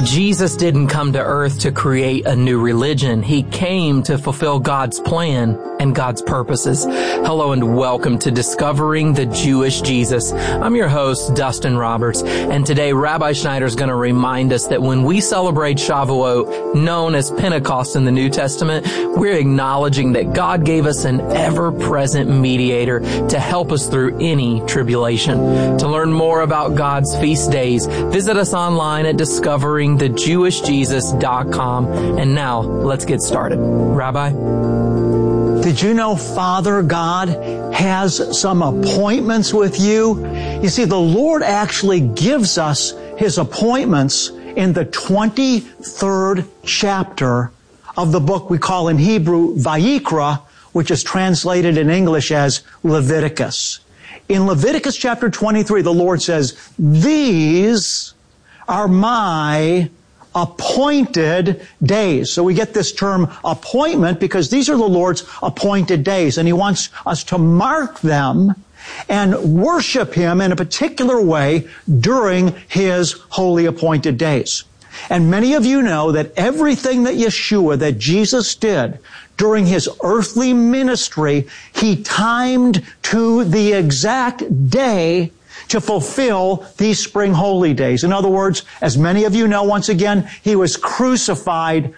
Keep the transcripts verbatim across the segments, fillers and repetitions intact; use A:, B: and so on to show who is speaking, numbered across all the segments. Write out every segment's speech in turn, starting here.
A: Jesus didn't come to earth to create a new religion. He came to fulfill God's plan and God's purposes. Hello and welcome to Discovering the Jewish Jesus. I'm your host, Dustin Roberts, and today Rabbi Schneider is going to remind us that when we celebrate Shavuot, known as Pentecost in the New Testament, we're acknowledging that God gave us an ever-present mediator to help us through any tribulation. To learn more about God's feast days, visit us online at discovering the jewish jesus dot com. And now, let's get started. Rabbi?
B: Did you know Father God has some appointments with you? You see, the Lord actually gives us His appointments in the twenty-third chapter of the book we call in Hebrew Vayikra, which is translated in English as Leviticus. In Leviticus chapter twenty-three, the Lord says, "These are my appointed days." So we get this term appointment because these are the Lord's appointed days, and He wants us to mark them and worship Him in a particular way during His holy appointed days. And many of you know that everything that Yeshua, that Jesus did during His earthly ministry, He timed to the exact day to fulfill these spring holy days. In other words, as many of you know, once again, He was crucified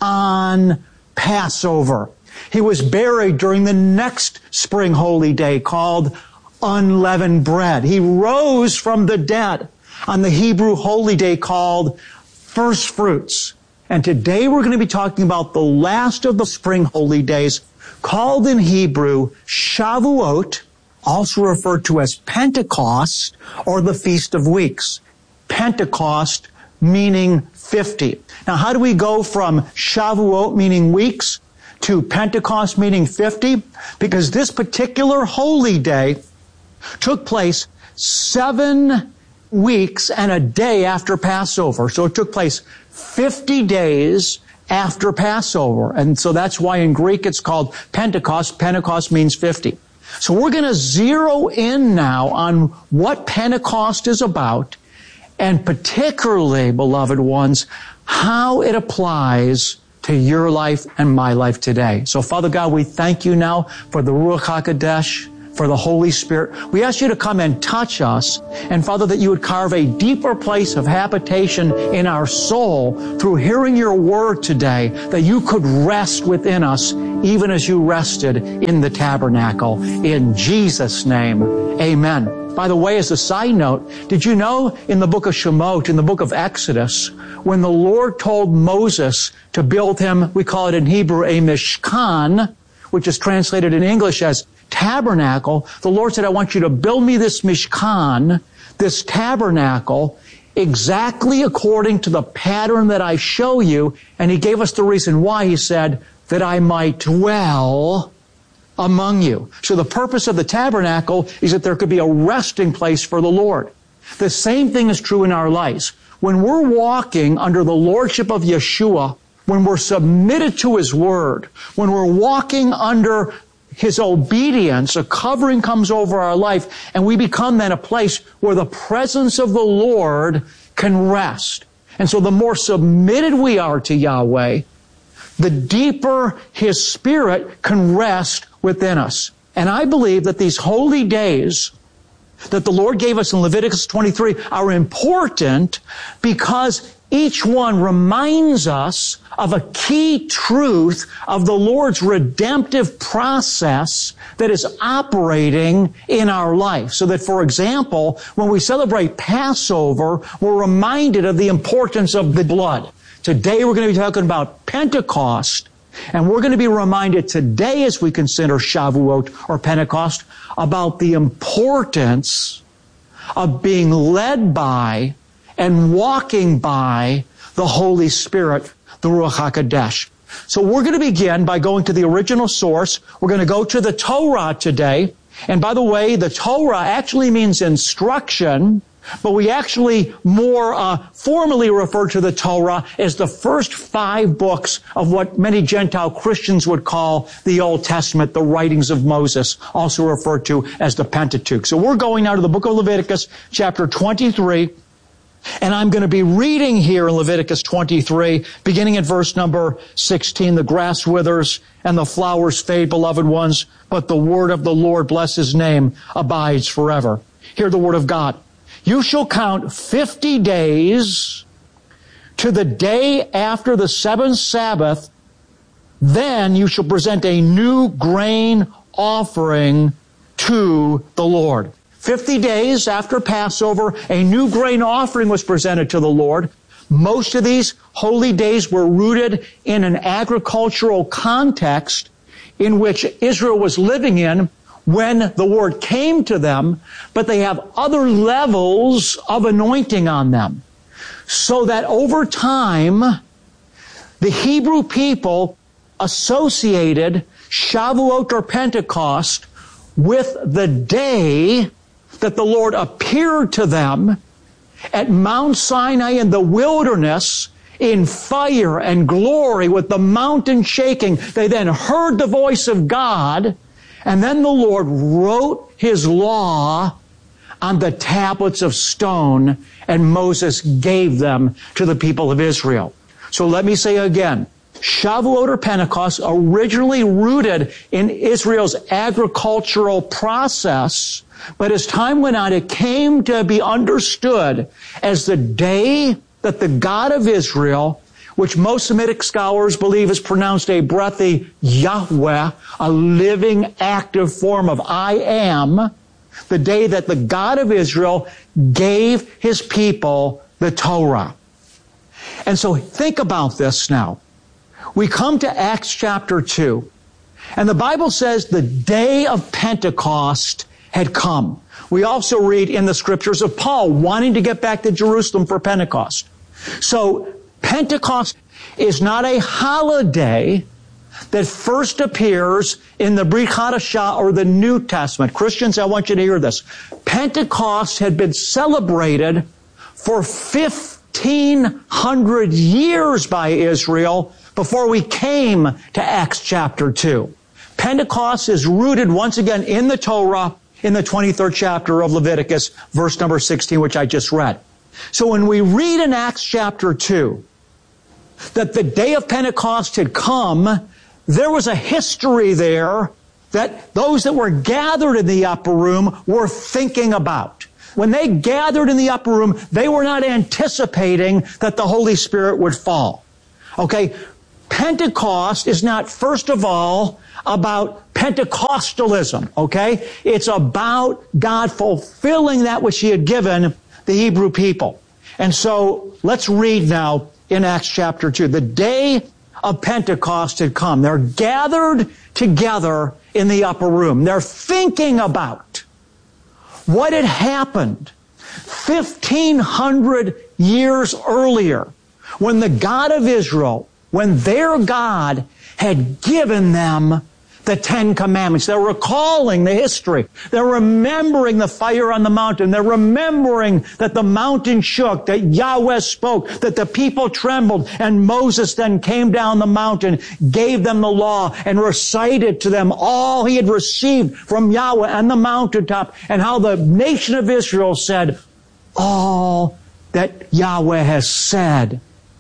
B: on Passover. He was buried during the next spring holy day called unleavened bread. He rose from the dead on the Hebrew holy day called first fruits. And today we're going to be talking about the last of the spring holy days, called in Hebrew Shavuot, also referred to as Pentecost or the Feast of Weeks. Pentecost meaning fifty. Now, how do we go from Shavuot meaning weeks to Pentecost meaning fifty? Because this particular holy day took place seven weeks and a day after Passover. So it took place fifty days after Passover. And so that's why in Greek it's called Pentecost. Pentecost means fifty. So we're going to zero in now on what Pentecost is about, and particularly, beloved ones, how it applies to your life and my life today. So Father God, we thank you now for the Ruach HaKodesh, for the Holy Spirit. We ask you to come and touch us, and Father, that you would carve a deeper place of habitation in our soul through hearing your word today, that you could rest within us even as you rested in the tabernacle. In Jesus' name, amen. By the way, as a side note, did you know in the book of Shemot, in the book of Exodus, when the Lord told Moses to build him, we call it in Hebrew a mishkan, which is translated in English as tabernacle, the Lord said, I want you to build me this mishkan, this tabernacle, exactly according to the pattern that I show you. And He gave us the reason why. He said, that I might dwell among you. So the purpose of the tabernacle is that there could be a resting place for the Lord. The same thing is true in our lives. When we're walking under the lordship of Yeshua, when we're submitted to His word, when we're walking under His obedience, a covering comes over our life, and we become then a place where the presence of the Lord can rest. And so the more submitted we are to Yahweh, the deeper His Spirit can rest within us. And I believe that these holy days that the Lord gave us in Leviticus twenty-three are important because each one reminds us of a key truth of the Lord's redemptive process that is operating in our life. So that, for example, when we celebrate Passover, we're reminded of the importance of the blood. Today we're going to be talking about Pentecost, and we're going to be reminded today as we consider Shavuot or Pentecost about the importance of being led by and walking by the Holy Spirit, the Ruach HaKodesh. So we're going to begin by going to the original source. We're going to go to the Torah today. And by the way, the Torah actually means instruction, but we actually more uh, formally refer to the Torah as the first five books of what many Gentile Christians would call the Old Testament, the writings of Moses, also referred to as the Pentateuch. So we're going now to the book of Leviticus, chapter twenty-three. And I'm going to be reading here in Leviticus twenty-three, beginning at verse number sixteen. The grass withers and the flowers fade, beloved ones, but the word of the Lord, bless his name, abides forever. Hear the word of God. You shall count fifty days to the day after the seventh Sabbath. Then you shall present a new grain offering to the Lord. Fifty days after Passover, a new grain offering was presented to the Lord. Most of these holy days were rooted in an agricultural context in which Israel was living in when the word came to them, but they have other levels of anointing on them. So that over time, the Hebrew people associated Shavuot or Pentecost with the day that the Lord appeared to them at Mount Sinai in the wilderness in fire and glory with the mountain shaking. They then heard the voice of God, and then the Lord wrote his law on the tablets of stone, and Moses gave them to the people of Israel. So let me say again, Shavuot or Pentecost, originally rooted in Israel's agricultural process, but as time went on, it came to be understood as the day that the God of Israel, which most Semitic scholars believe is pronounced a breathy Yahweh, a living, active form of I am, the day that the God of Israel gave his people the Torah. And so think about this now. We come to Acts chapter two, and the Bible says the day of Pentecost had come. We also read in the scriptures of Paul wanting to get back to Jerusalem for Pentecost. So Pentecost is not a holiday that first appears in the Brit Hadashah or the New Testament. Christians, I want you to hear this. Pentecost had been celebrated for fifteen hundred years by Israel before we came to Acts chapter two. Pentecost is rooted once again in the Torah in the twenty-third chapter of Leviticus, verse number sixteen, which I just read. So when we read in Acts chapter two that the day of Pentecost had come, there was a history there that those that were gathered in the upper room were thinking about. When they gathered in the upper room, they were not anticipating that the Holy Spirit would fall. Okay? Pentecost is not, first of all, about Pentecostalism, okay? It's about God fulfilling that which he had given the Hebrew people. And so, let's read now in Acts chapter two. The day of Pentecost had come. They're gathered together in the upper room. They're thinking about what had happened fifteen hundred years earlier when the God of Israel, when their God had given them the Ten Commandments. They're recalling the history. They're remembering the fire on the mountain. They're remembering that the mountain shook, that Yahweh spoke, that the people trembled, and Moses then came down the mountain, gave them the law, and recited to them all he had received from Yahweh on the mountaintop, and how the nation of Israel said, all that Yahweh has said,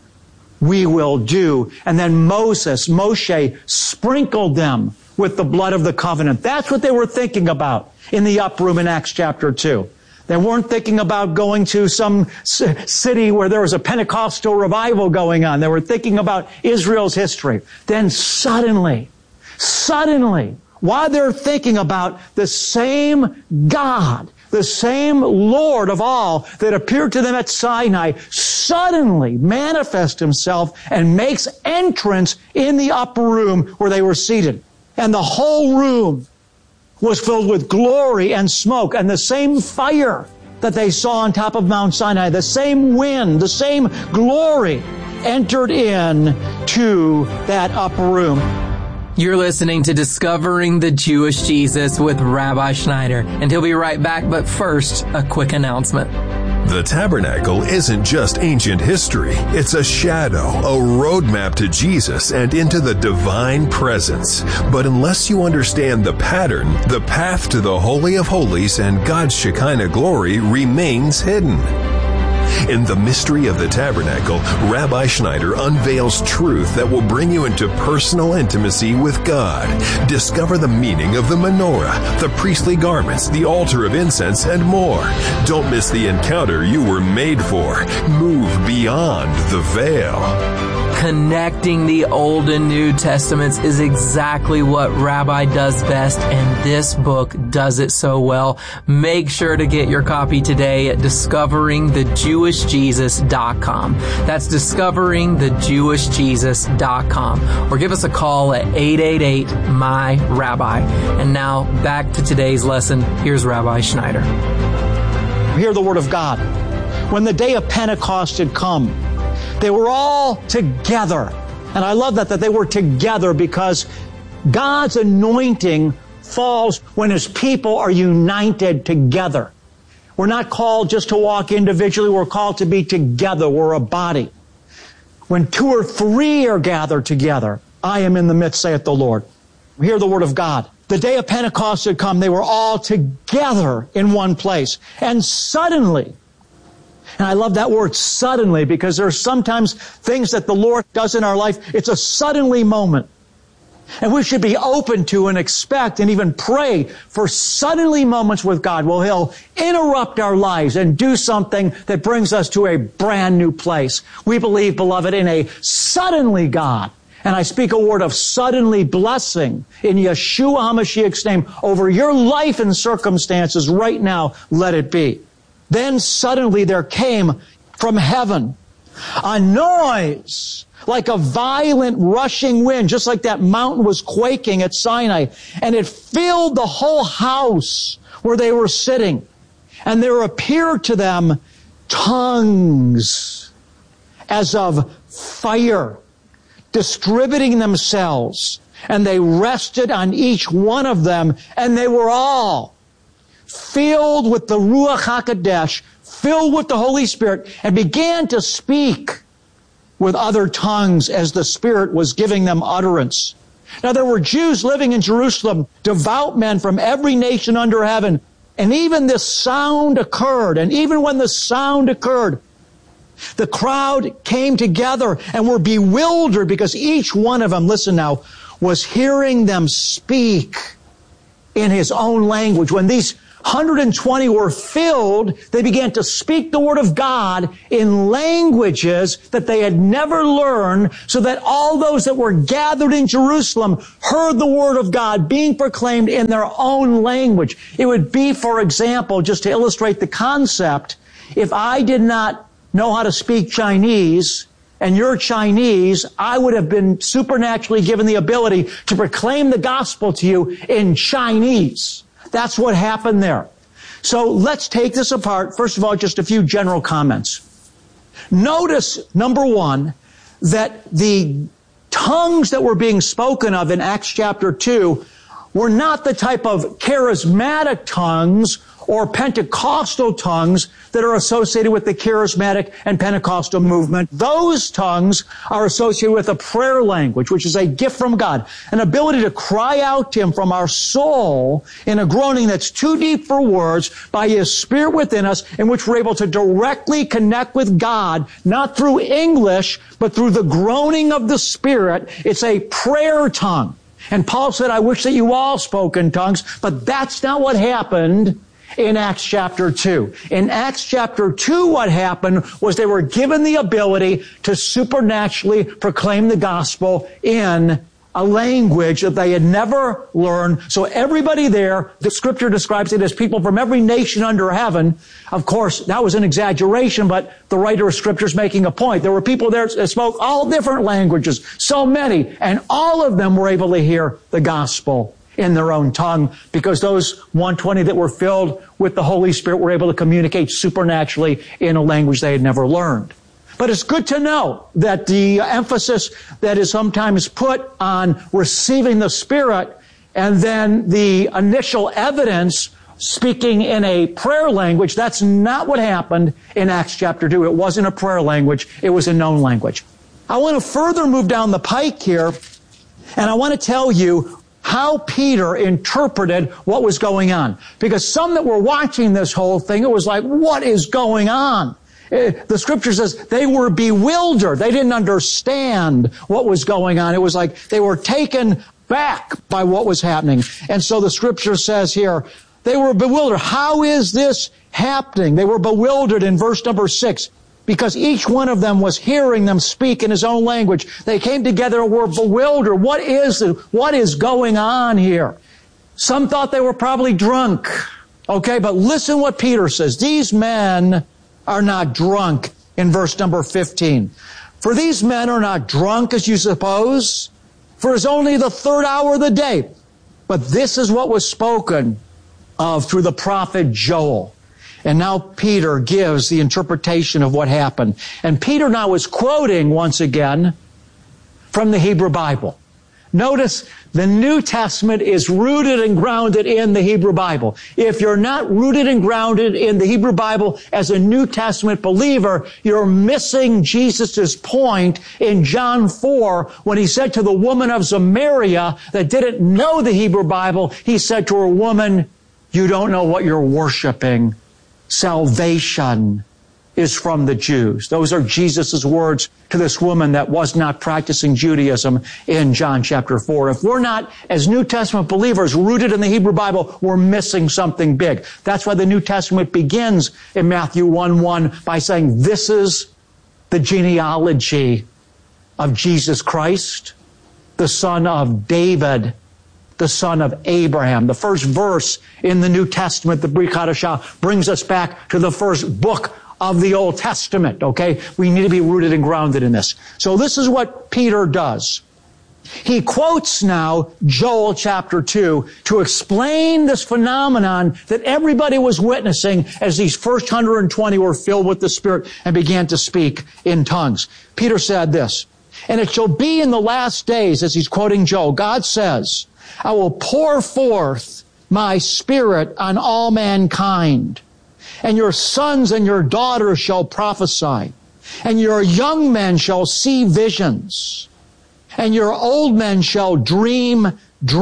B: we will do. And then Moses, Moshe, sprinkled them with the blood of the covenant. That's what they were thinking about in the upper room in Acts chapter two. They weren't thinking about going to some c- city where there was a Pentecostal revival going on. They were thinking about Israel's history. Then suddenly, suddenly, while they're thinking about the same God, the same Lord of all that appeared to them at Sinai, suddenly manifests himself and makes entrance in the upper room where they were seated. And the whole room was filled with glory and smoke, and the same fire that they saw on top of Mount Sinai, the same wind, the same glory entered in to that upper room.
A: You're listening to Discovering the Jewish Jesus with Rabbi Schneider, and he'll be right back, but first, a quick announcement.
C: The tabernacle isn't just ancient history. It's a shadow, a roadmap to Jesus and into the divine presence. But unless you understand the pattern, the path to the Holy of Holies and God's Shekinah glory remains hidden. In The Mystery of the Tabernacle, Rabbi Schneider unveils truth that will bring you into personal intimacy with God. Discover the meaning of the menorah, the priestly garments, the altar of incense, and more. Don't miss the encounter you were made for. Move beyond the veil.
A: Connecting the Old and New Testaments is exactly what Rabbi does best, and this book does it so well. Make sure to get your copy today at discovering the jewish jesus dot com. That's discovering the jewish jesus dot com. Or give us a call at eight eight eight, M Y, Rabbi. And now, back to today's lesson. Here's Rabbi Schneider.
B: Hear the word of God. When the day of Pentecost had come, they were all together. And I love that, that they were together, because God's anointing falls when His people are united together. We're not called just to walk individually. We're called to be together. We're a body. When two or three are gathered together, I am in the midst, saith the Lord. Hear the word of God. The day of Pentecost had come. They were all together in one place. And suddenly, and I love that word suddenly, because there are sometimes things that the Lord does in our life. It's a suddenly moment. And we should be open to and expect and even pray for suddenly moments with God where He'll interrupt our lives and do something that brings us to a brand new place. We believe, beloved, in a suddenly God. And I speak a word of suddenly blessing in Yeshua HaMashiach's name over your life and circumstances right now. Let it be. Then suddenly there came from heaven a noise like a violent rushing wind, just like that mountain was quaking at Sinai. And it filled the whole house where they were sitting. And there appeared to them tongues as of fire, distributing themselves. And they rested on each one of them, and they were all filled with the Ruach HaKodesh, filled with the Holy Spirit, and began to speak with other tongues as the Spirit was giving them utterance. Now there were Jews living in Jerusalem, devout men from every nation under heaven, and even this sound occurred, and even when the sound occurred, the crowd came together and were bewildered, because each one of them, listen now, was hearing them speak in his own language. When these one hundred twenty were filled, they began to speak the Word of God in languages that they had never learned, so that all those that were gathered in Jerusalem heard the Word of God being proclaimed in their own language. It would be, for example, just to illustrate the concept, if I did not know how to speak Chinese, and you're Chinese, I would have been supernaturally given the ability to proclaim the gospel to you in Chinese. That's what happened there. So let's take this apart. First of all, just a few general comments. Notice, number one, that the tongues that were being spoken of in Acts chapter two were not the type of charismatic tongues or Pentecostal tongues that are associated with the charismatic and Pentecostal movement. Those tongues are associated with a prayer language, which is a gift from God, an ability to cry out to Him from our soul in a groaning that's too deep for words by His Spirit within us, in which we're able to directly connect with God, not through English, but through the groaning of the Spirit. It's a prayer tongue. And Paul said, I wish that you all spoke in tongues, but that's not what happened in Acts chapter two. In Acts chapter two, what happened was they were given the ability to supernaturally proclaim the gospel in a language that they had never learned. So everybody there, the scripture describes it as people from every nation under heaven. Of course, that was an exaggeration, but the writer of scripture is making a point. There were people there that spoke all different languages, so many, and all of them were able to hear the gospel in their own tongue, because those one hundred twenty that were filled with the Holy Spirit were able to communicate supernaturally in a language they had never learned. But it's good to know that the emphasis that is sometimes put on receiving the Spirit and then the initial evidence speaking in a prayer language, that's not what happened in Acts chapter two. It wasn't a prayer language. It was a known language. I want to further move down the pike here, and I want to tell you how Peter interpreted what was going on. Because some that were watching this whole thing, it was like, what is going on? The scripture says they were bewildered. They didn't understand what was going on. It was like they were taken back by what was happening. And so the scripture says here, they were bewildered. How is this happening? They were bewildered in verse number six. Because each one of them was hearing them speak in his own language. They came together and were bewildered. What is it? What is going on here? Some thought they were probably drunk. Okay, but listen what Peter says. These men are not drunk in verse number fifteen. For these men are not drunk as you suppose, for it's only the third hour of the day. But this is what was spoken of through the prophet Joel. And now Peter gives the interpretation of what happened. And Peter now is quoting once again from the Hebrew Bible. Notice the New Testament is rooted and grounded in the Hebrew Bible. If you're not rooted and grounded in the Hebrew Bible as a New Testament believer, you're missing Jesus' point in John four when he said to the woman of Samaria that didn't know the Hebrew Bible, he said to her, woman, you don't know what you're worshiping. Salvation is from the Jews. Those are Jesus' words to this woman that was not practicing Judaism in John chapter four. If we're not, as New Testament believers, rooted in the Hebrew Bible, we're missing something big. That's why the New Testament begins in Matthew one one by saying, this is the genealogy of Jesus Christ, the son of David, the son of Abraham. The first verse in the New Testament, the Brit Hadashah, brings us back to the first book of the Old Testament, okay? We need to be rooted and grounded in this. So this is what Peter does. He quotes now Joel chapter two to explain this phenomenon that everybody was witnessing as these first one hundred twenty were filled with the Spirit and began to speak in tongues. Peter said this, and it shall be in the last days, as he's quoting Joel, God says, I will pour forth my Spirit on all mankind, and your sons and your daughters shall prophesy, and your young men shall see visions, and your old men shall dream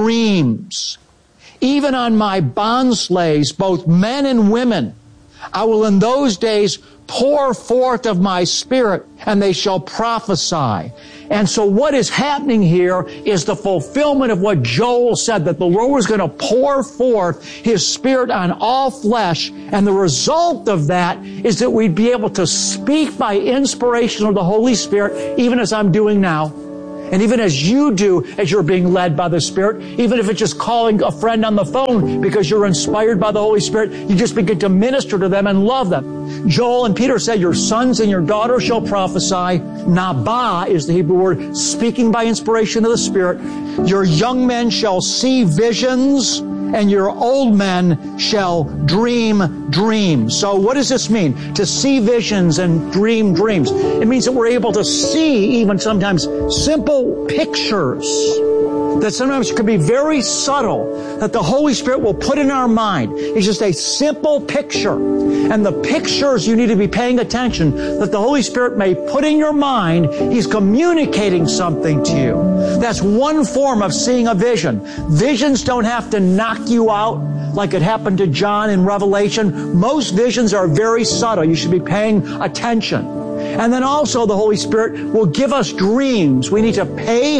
B: dreams. Even on my bondslaves, both men and women, I will in those days pour forth of my Spirit, and they shall prophesy. And so what is happening here is the fulfillment of what Joel said, that the Lord was going to pour forth His Spirit on all flesh. And the result of that is that we'd be able to speak by inspiration of the Holy Spirit, even as I'm doing now. And even as you do, as you're being led by the Spirit, even if it's just calling a friend on the phone because you're inspired by the Holy Spirit, you just begin to minister to them and love them. Joel and Peter said, your sons and your daughters shall prophesy. Nabah is the Hebrew word, speaking by inspiration of the Spirit. Your young men shall see visions, and your old men shall dream dreams. So what does this mean? To see visions and dream dreams. It means that we're able to see even sometimes simple pictures that sometimes can be very subtle, that the Holy Spirit will put in our mind. It's just a simple picture. And the pictures you need to be paying attention, that the Holy Spirit may put in your mind, He's communicating something to you. That's one form of seeing a vision. Visions don't have to knock you out like it happened to John in Revelation. Most visions are very subtle. You should be paying attention. And then also the Holy Spirit will give us dreams. We need to pay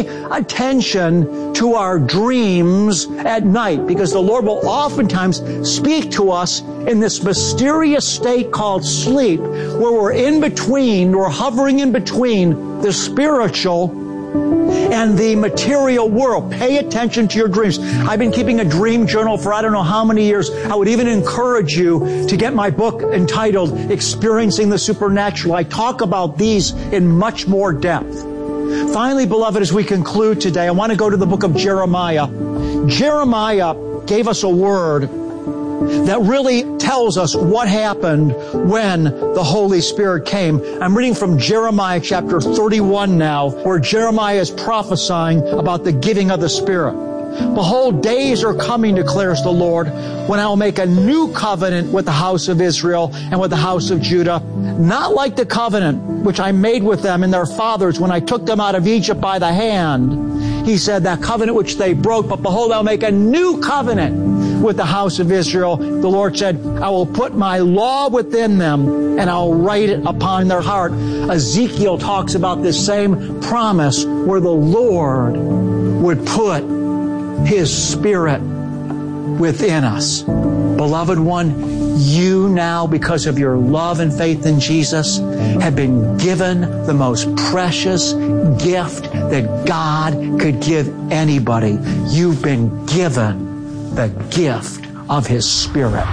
B: attention to our dreams at night, because the Lord will oftentimes speak to us in this mysterious state called sleep, where we're in between, we're hovering in between the spiritual and the material world. Pay attention to your dreams. I've been keeping a dream journal for I don't know how many years. I would even encourage you to get my book entitled Experiencing the Supernatural. I talk about these in much more depth. Finally, beloved, as we conclude today, I want to go to the book of Jeremiah. Jeremiah gave us a word that really tells us what happened when the Holy Spirit came. I'm reading from Jeremiah chapter thirty-one now, where Jeremiah is prophesying about the giving of the Spirit. Behold, days are coming, declares the Lord, when I will make a new covenant with the house of Israel and with the house of Judah, not like the covenant which I made with them and their fathers when I took them out of Egypt by the hand. He said, that covenant which they broke, but behold, I'll make a new covenant with the house of Israel. The Lord said, I will put my law within them and I'll write it upon their heart. Ezekiel talks about this same promise where the Lord would put His Spirit within us. Beloved one, you now, because of your love and faith in Jesus, have been given the most precious gift that God could give anybody. You've been given the gift of His Spirit.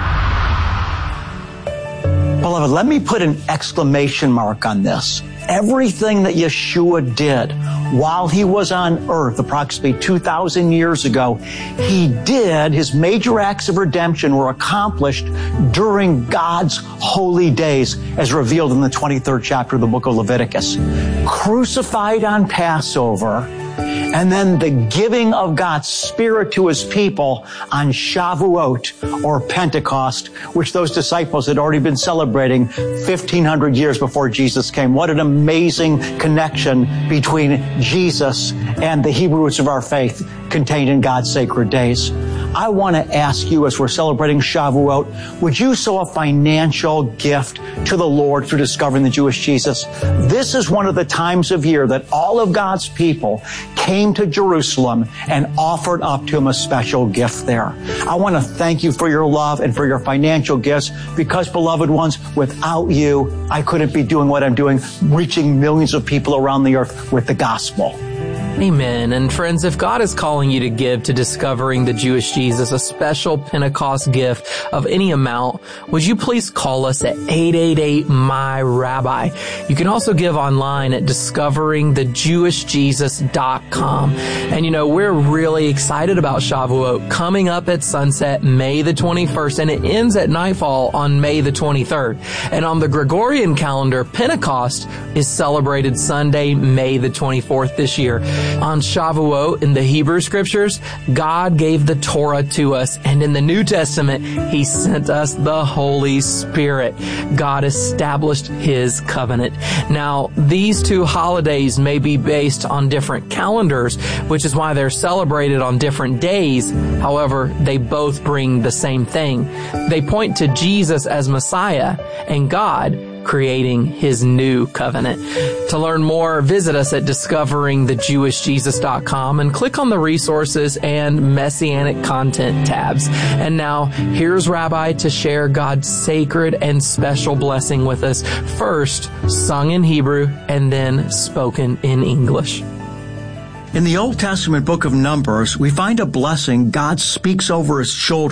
B: Beloved, let me put an exclamation mark on this. Everything that Yeshua did while He was on earth approximately two thousand years ago, He did, His major acts of redemption were accomplished during God's holy days as revealed in the twenty-third chapter of the book of Leviticus. Crucified on Passover, and then the giving of God's Spirit to His people on Shavuot or Pentecost, which those disciples had already been celebrating fifteen hundred years before Jesus came. What an amazing connection between Jesus and the Hebrew roots of our faith contained in God's sacred days. I want to ask you, as we're celebrating Shavuot, would you sow a financial gift to the Lord through discovering the Jewish Jesus? This is one of the times of year that all of God's people came to Jerusalem and offered up to Him a special gift there. I want to thank you for your love and for your financial gifts because, beloved ones, without you, I couldn't be doing what I'm doing, reaching millions of people around the earth with the gospel.
A: Amen. And friends, if God is calling you to give to discovering the Jewish Jesus, a special Pentecost gift of any amount, would you please call us at eight eight eight, M Y, Rabbi. You can also give online at discovering the jewish jesus dot com. And you know, we're really excited about Shavuot coming up at sunset May the twenty-first, and it ends at nightfall on May the twenty-third. And on the Gregorian calendar, Pentecost is celebrated Sunday, May the twenty-fourth this year. On Shavuot, in the Hebrew Scriptures, God gave the Torah to us, and in the New Testament, He sent us the Holy Spirit. God established His covenant. Now, these two holidays may be based on different calendars, which is why they're celebrated on different days. However, they both bring the same thing. They point to Jesus as Messiah and God creating His new covenant. To learn more, visit us at discovering the jewish jesus dot com and click on the resources and messianic content tabs. And now, here's Rabbi to share God's sacred and special blessing with us, first sung in Hebrew and then spoken in English.
B: In the Old Testament book of Numbers, we find a blessing God speaks over His children